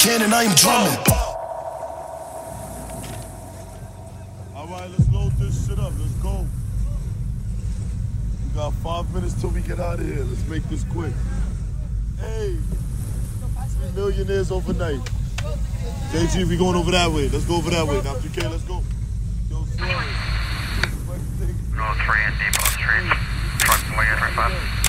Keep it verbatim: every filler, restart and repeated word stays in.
Cannon, I am drumming. Alright, let's load this shit up. Let's go. We got five minutes till we get out of here. Let's make this quick. Hey, three millionaires overnight. J G, we going over that way. Let's go over that way. Now, P K, let's go. Yo, Sly. Go three and depot street. Truck way at right five.